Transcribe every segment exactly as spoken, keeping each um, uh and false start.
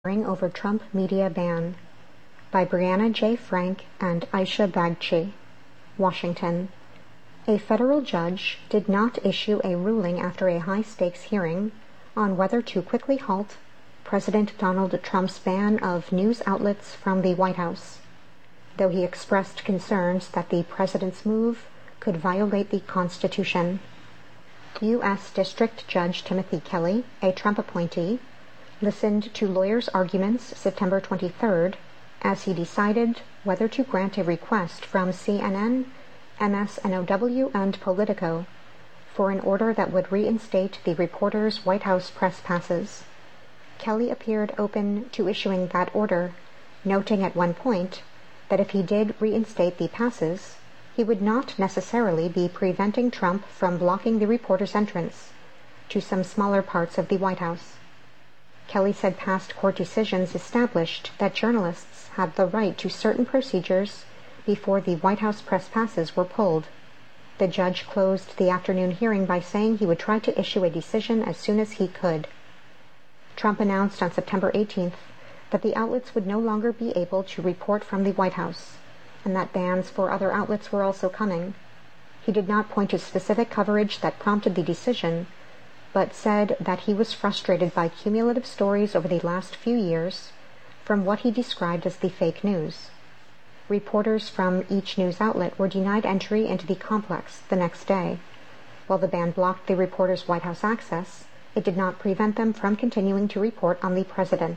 Over Trump Media Ban by Brianna J. Frank and Aisha Bagchi, Washington. A federal judge did not issue a ruling after a high-stakes hearing on whether to quickly halt President Donald Trump's ban of news outlets from the White House, though he expressed concerns that the president's move could violate the Constitution. U S District Judge Timothy Kelly, a Trump appointee, listened to lawyers' arguments September twenty-third as he decided whether to grant a request from C N N, M S N O W, and Politico for an order that would reinstate the reporters' White House press passes. Kelly appeared open to issuing that order, noting at one point that if he did reinstate the passes, he would not necessarily be preventing Trump from blocking the reporters' entrance to some smaller parts of the White House. Kelly said past court decisions established that journalists had the right to certain procedures before the White House press passes were pulled. The judge closed the afternoon hearing by saying he would try to issue a decision as soon as he could. Trump announced on September eighteenth that the outlets would no longer be able to report from the White House, and that bans for other outlets were also coming. He did not point to specific coverage that prompted the decision, but said that he was frustrated by cumulative stories over the last few years from what he described as the fake news. Reporters from each news outlet were denied entry into the complex the next day. While the ban blocked the reporters' White House access, it did not prevent them from continuing to report on the president.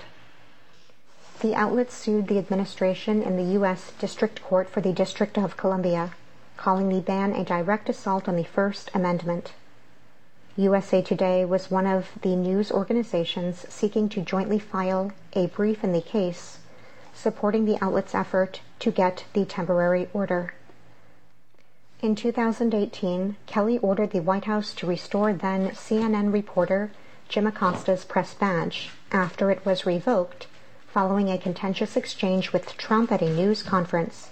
The outlets sued the administration in the U S District Court for the District of Columbia, calling the ban a direct assault on the First Amendment. U S A Today was one of the news organizations seeking to jointly file a brief in the case, supporting the outlet's effort to get the temporary order. In two thousand eighteen, Kelly ordered the White House to restore then C N N reporter Jim Acosta's press badge after it was revoked following a contentious exchange with Trump at a news conference.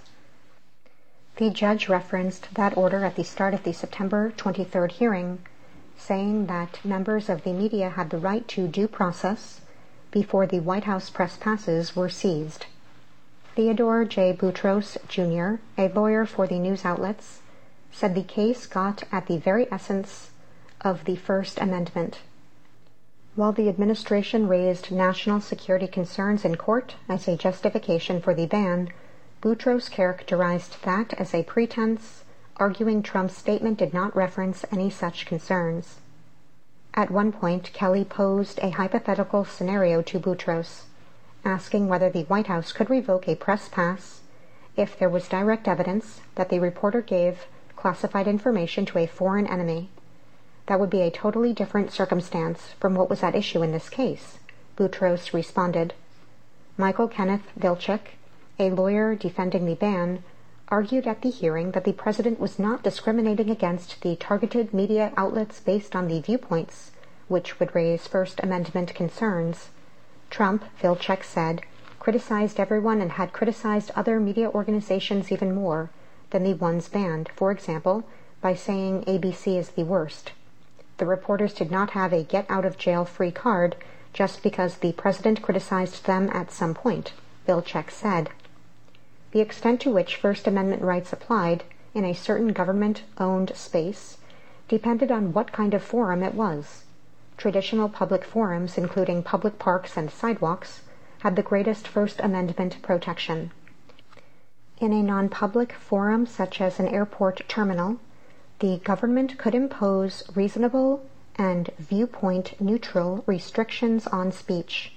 The judge referenced that order at the start of the September twenty-third hearing, saying that members of the media had the right to due process before the White House press passes were seized. Theodore J. Boutros, Junior, a lawyer for the news outlets, said the case got at the very essence of the First Amendment. While the administration raised national security concerns in court as a justification for the ban, Boutros characterized that as a pretense, arguing Trump's statement did not reference any such concerns. At one point, Kelly posed a hypothetical scenario to Boutros, asking whether the White House could revoke a press pass if there was direct evidence that the reporter gave classified information to a foreign enemy. That would be a totally different circumstance from what was at issue in this case, Boutros responded. Michael Kenneth Vilcek, a lawyer defending the ban, argued at the hearing that the president was not discriminating against the targeted media outlets based on the viewpoints, which would raise First Amendment concerns. Trump, Vilcek said, criticized everyone and had criticized other media organizations even more than the ones banned, for example, by saying A B C is the worst. The reporters did not have a get-out-of-jail-free card just because the president criticized them at some point, Vilcek said. The extent to which First Amendment rights applied in a certain government-owned space depended on what kind of forum it was. Traditional public forums, including public parks and sidewalks, had the greatest First Amendment protection. In a non-public forum such as an airport terminal, the government could impose reasonable and viewpoint-neutral restrictions on speech.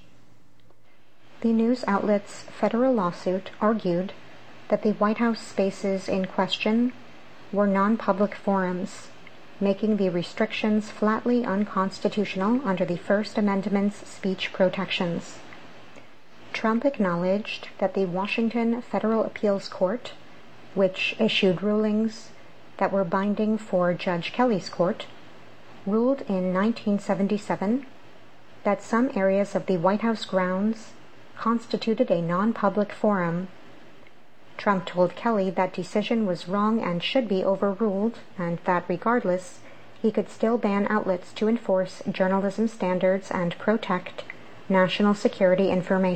The news outlet's federal lawsuit argued that the White House spaces in question were non-public forums, making the restrictions flatly unconstitutional under the First Amendment's speech protections. Trump acknowledged that the Washington Federal Appeals Court, which issued rulings that were binding for Judge Kelly's court, ruled in nineteen seventy-seven that some areas of the White House grounds constituted a non-public forum. Trump told Kelly that decision was wrong and should be overruled, and that regardless, he could still ban outlets to enforce journalism standards and protect National Security Information